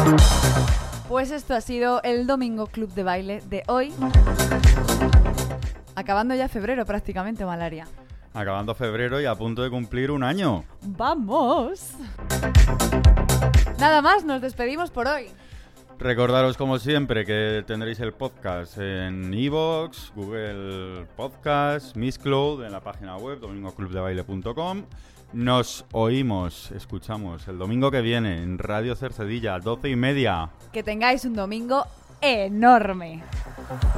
Pues esto ha sido el Domingo Club de Baile de hoy. Acabando ya febrero prácticamente, Malaria. Acabando febrero y a punto de cumplir un año. ¡Vamos! Nada más, nos despedimos por hoy. Recordaros como siempre que tendréis el podcast en iVoox, Google Podcast, Mixcloud, en la página web domingoclubdebaile.com. Nos escuchamos el domingo que viene en Radio Cercedilla, 12:30. Que tengáis un domingo enorme.